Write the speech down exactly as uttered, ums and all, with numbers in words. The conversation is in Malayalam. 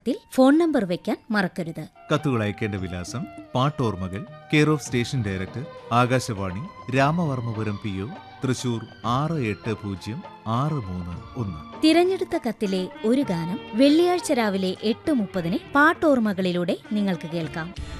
ത്തിൽ ഫോൺ നമ്പർ വയ്ക്കാൻ മറക്കരുത്. കത്തുകൾ അയക്കേണ്ട വിലാസം: പാട്ടോർമ്മകൾ, care of station director, Akashvani, Ramavarmapuram P O, Thrissur ആറ് എട്ട് പൂജ്യം ആറ് മൂന്ന് ഒന്ന്. തിരഞ്ഞെടുത്ത കത്തിലെ ഒരു ഗാനം വെള്ളിയാഴ്ച രാവിലെ എട്ട് മുപ്പതിന് പാട്ടോർമ്മകളിലൂടെ നിങ്ങൾക്ക് കേൾക്കാം.